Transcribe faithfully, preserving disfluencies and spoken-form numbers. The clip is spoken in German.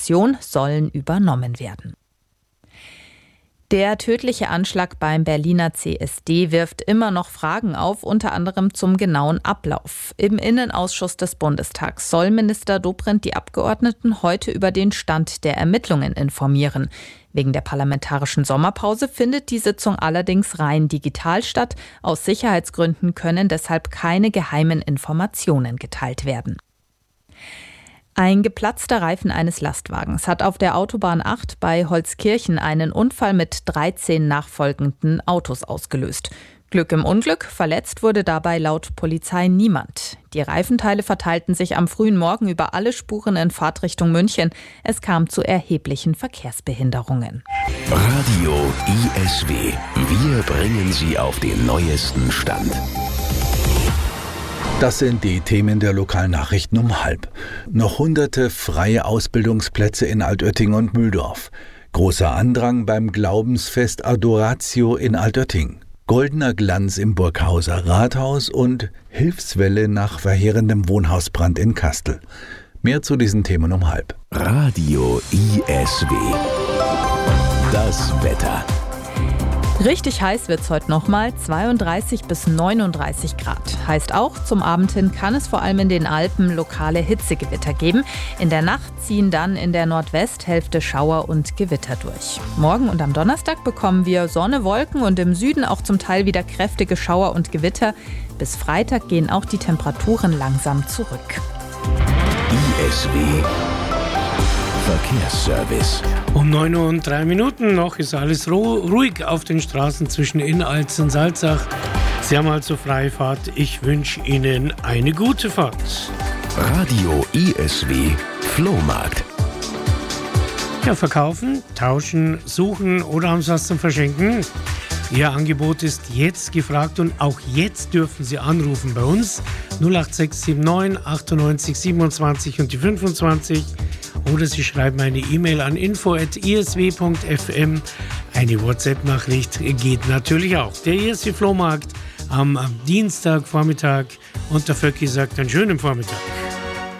sollen übernommen werden. Der tödliche Anschlag beim Berliner C S D wirft immer noch Fragen auf, unter anderem zum genauen Ablauf. Im Innenausschuss des Bundestags soll Minister Dobrindt die Abgeordneten heute über den Stand der Ermittlungen informieren. Wegen der parlamentarischen Sommerpause findet die Sitzung allerdings rein digital statt. Aus Sicherheitsgründen können deshalb keine geheimen Informationen geteilt werden. Ein geplatzter Reifen eines Lastwagens hat auf der Autobahn acht bei Holzkirchen einen Unfall mit dreizehn nachfolgenden Autos ausgelöst. Glück im Unglück, verletzt wurde dabei laut Polizei niemand. Die Reifenteile verteilten sich am frühen Morgen über alle Spuren in Fahrtrichtung München. Es kam zu erheblichen Verkehrsbehinderungen. Radio I S W. Wir bringen Sie auf den neuesten Stand. Das sind die Themen der Lokalnachrichten um halb. Noch hunderte freie Ausbildungsplätze in Altötting und Mühldorf. Großer Andrang beim Glaubensfest Adoratio in Altötting. Goldener Glanz im Burghauser Rathaus und Hilfswelle nach verheerendem Wohnhausbrand in Kastel. Mehr zu diesen Themen um halb. Radio I S W. Das Wetter. Richtig heiß wird's heute nochmal, zweiunddreißig bis neununddreißig Grad. Heißt auch, zum Abend hin kann es vor allem in den Alpen lokale Hitzegewitter geben. In der Nacht ziehen dann in der Nordwesthälfte Schauer und Gewitter durch. Morgen und am Donnerstag bekommen wir Sonne, Wolken und im Süden auch zum Teil wieder kräftige Schauer und Gewitter. Bis Freitag gehen auch die Temperaturen langsam zurück. I S W Verkehrsservice. Um neun Uhr und drei Minuten noch ist alles ruhig auf den Straßen zwischen Innalz und Salzach. Sie haben also freie Fahrt. Ich wünsche Ihnen eine gute Fahrt. Radio I S W Flohmarkt. Ja, verkaufen, tauschen, suchen oder haben Sie was zum Verschenken? Ihr Angebot ist jetzt gefragt und auch jetzt dürfen Sie anrufen bei uns. null acht sechs sieben neun achtundneunzig siebenundzwanzig und die fünfundzwanzig. Oder Sie schreiben eine E-Mail an info at i s w punkt f m. Eine WhatsApp-Nachricht geht natürlich auch. Der I S W Flohmarkt am, am Dienstagvormittag und der Vöcki sagt einen schönen Vormittag.